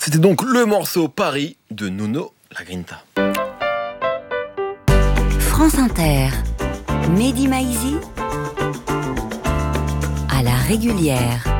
C'était donc le morceau Paris de Nuno Lagrinta. France Inter, Mehdi Maizi, à la régulière.